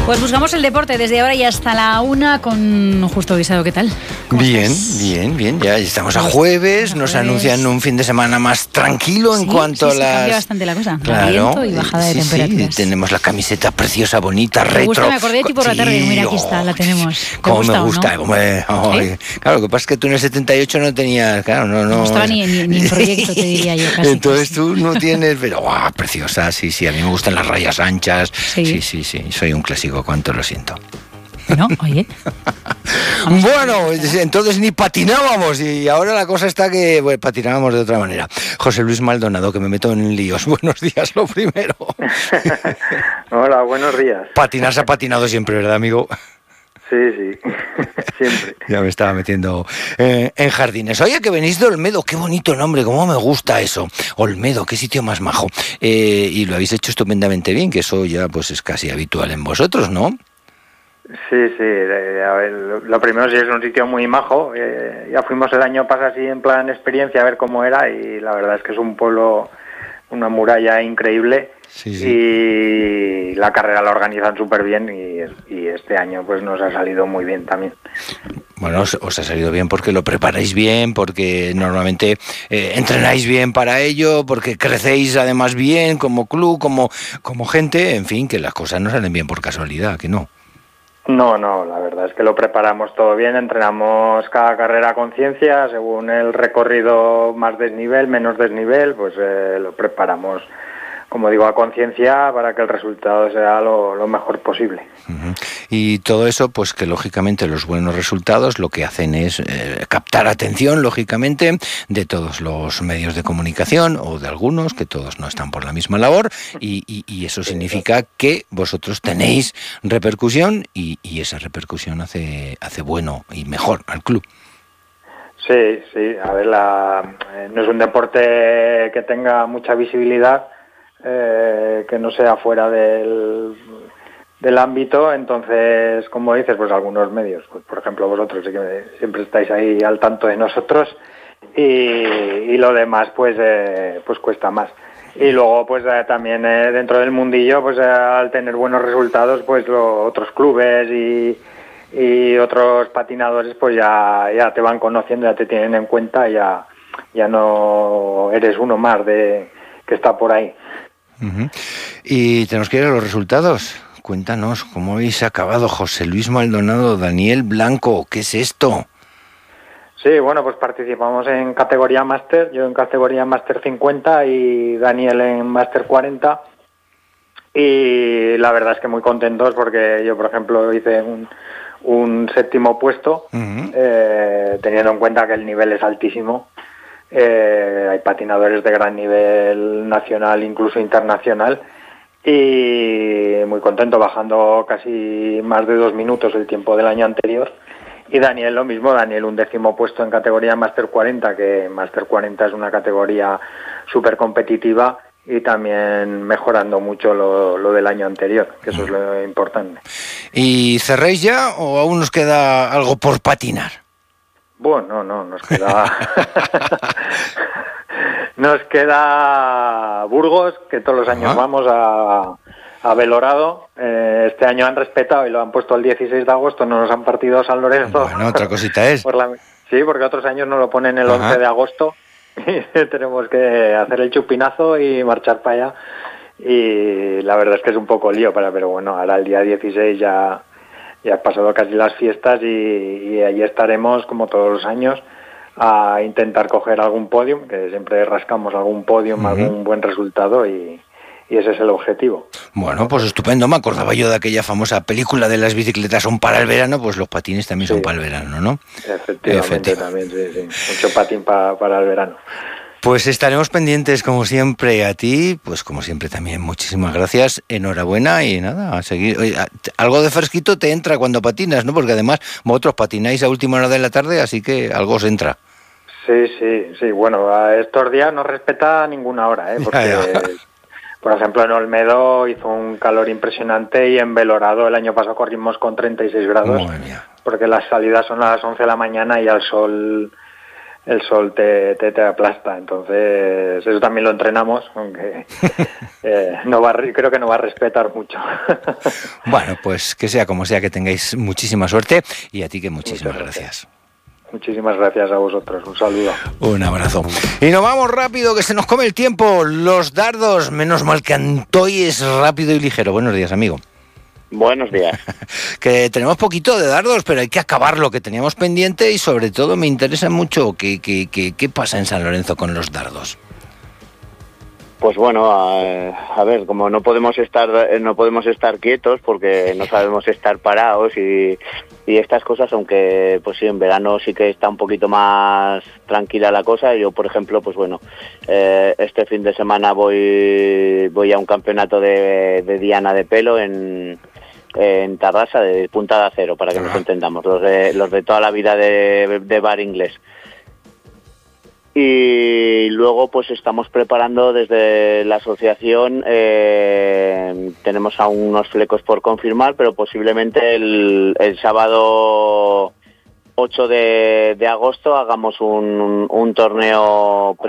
Pues buscamos el deporte desde ahora y hasta la 1 con Justo Guisado. ¿Qué tal? Bien. Ya estamos a jueves. Nos anuncian un fin de semana más tranquilo en cuanto a las... cambia bastante la cosa. Claro, viento y bajada de temperaturas. Sí, tenemos la camiseta preciosa, bonita, retro. Me gusta, me acordé de ti por la tarde. Mira, aquí está, la tenemos. Cómo me gusta. ¿No? Claro, lo que pasa es que tú en el 78 no tenías... Claro, no estaba ni en proyecto, te diría yo. Casi. Entonces tú no tienes... Pero, preciosa, sí. A mí me gustan las rayas anchas. Sí. Soy un clásico, cuánto lo siento. No, oye. Bueno, entonces ni patinábamos y ahora la cosa está que patinábamos de otra manera. José Luis Maldonado, que me meto en líos. Buenos días, lo primero. Hola, buenos días. Patinar se ha patinado siempre, ¿verdad, amigo? Sí, siempre. Ya me estaba metiendo en jardines. Oye, que venís de Olmedo, qué bonito nombre, cómo me gusta eso. Olmedo, qué sitio más majo. Y lo habéis hecho estupendamente bien, que eso ya pues es casi habitual en vosotros, ¿no? Sí, a ver, lo primero sí es un sitio muy majo. Ya fuimos el año pasado así en plan experiencia a ver cómo era y la verdad es que es un pueblo, una muralla increíble. Sí. Y la carrera la organizan súper bien y este año pues nos ha salido muy bien también. Bueno, os ha salido bien porque lo preparáis bien, porque normalmente entrenáis bien para ello, porque crecéis además bien como club, como gente, en fin, que las cosas no salen bien por casualidad, que no. No, la verdad es que lo preparamos todo bien, entrenamos cada carrera a conciencia, según el recorrido más desnivel, menos desnivel, pues lo preparamos, como digo, a conciencia para que el resultado sea lo mejor posible. Uh-huh. Y todo eso, pues que lógicamente los buenos resultados lo que hacen es captar atención, lógicamente, de todos los medios de comunicación o de algunos, que todos no están por la misma labor, y eso significa que vosotros tenéis repercusión y esa repercusión hace bueno y mejor al club. Sí, a ver, no es un deporte que tenga mucha visibilidad, que no sea fuera del ámbito, entonces, como dices, pues algunos medios, pues por ejemplo vosotros sí que siempre estáis ahí al tanto de nosotros y lo demás pues cuesta más. Y luego pues también dentro del mundillo, pues al tener buenos resultados, pues otros clubes y otros patinadores pues ya te van conociendo, ya te tienen en cuenta, ya no eres uno más que está por ahí. Uh-huh. Y tenemos que ir a los resultados. Cuéntanos, ¿cómo habéis acabado? José Luis Maldonado, Daniel Blanco, ¿qué es esto? Sí, bueno, pues participamos en categoría máster, yo en categoría máster 50 y Daniel en máster 40. Y la verdad es que muy contentos porque yo, por ejemplo, hice un séptimo puesto, uh-huh. Teniendo en cuenta que el nivel es altísimo. Hay patinadores de gran nivel nacional, incluso internacional, y muy contento, bajando casi más de 2 minutos el tiempo del año anterior. Y Daniel lo mismo, Daniel un 10º puesto en categoría Máster 40, que Máster 40 es una categoría súper competitiva y también mejorando mucho lo del año anterior, que eso es lo importante. ¿Y cerréis ya o aún nos queda algo por patinar? Bueno, no, nos queda nos queda Burgos, que todos los años vamos a Belorado. Este año han respetado y lo han puesto el 16 de agosto, no nos han partido San Lorenzo. Bueno, otra cosita es. Sí, porque otros años nos lo ponen el 11 de agosto y tenemos que hacer el chupinazo y marchar para allá. Y la verdad es que es un poco lío, pero bueno, ahora el día 16 ya ha pasado casi las fiestas y allí estaremos como todos los años a intentar coger algún podium, que siempre rascamos algún podium, uh-huh. Algún buen resultado y ese es el objetivo. Bueno, pues estupendo. Me acordaba yo de aquella famosa película de las bicicletas son para el verano, pues los patines también son para el verano, ¿no? Efectivamente. También, sí. Mucho patín para el verano. Pues estaremos pendientes, como siempre, a ti, pues como siempre también, muchísimas gracias, enhorabuena y nada, a seguir. Oye, algo de fresquito te entra cuando patinas, ¿no? Porque además vosotros patináis a última hora de la tarde, así que algo os entra. Sí, bueno, a estos días no respeta ninguna hora, porque, por ejemplo, en Olmedo hizo un calor impresionante y en Belorado el año pasado corrimos con 36 grados, porque las salidas son a las 11 de la mañana y al sol el sol te aplasta. Entonces eso también lo entrenamos, aunque creo que no va a respetar mucho. Bueno, pues que sea como sea, que tengáis muchísima suerte, y a ti que muchísimas gracias. Muchísimas gracias a vosotros, un saludo. Un abrazo. Y nos vamos rápido, que se nos come el tiempo. Los dardos, menos mal que Antoy es rápido y ligero. Buenos días, amigo. Buenos días. Que tenemos poquito de dardos, pero hay que acabar lo que teníamos pendiente, y sobre todo me interesa mucho qué pasa en San Lorenzo con los dardos. Pues bueno, a ver, como no podemos estar quietos porque no sabemos estar parados y estas cosas, aunque pues sí, en verano sí que está un poquito más tranquila la cosa. Yo, por ejemplo, pues bueno, este fin de semana voy a un campeonato de diana de pelo en Tarrasa, de Punta de Acero, para que nos entendamos, los de toda la vida de bar inglés. Y luego pues estamos preparando desde la asociación, tenemos aún unos flecos por confirmar, pero posiblemente el sábado 8 de agosto hagamos un torneo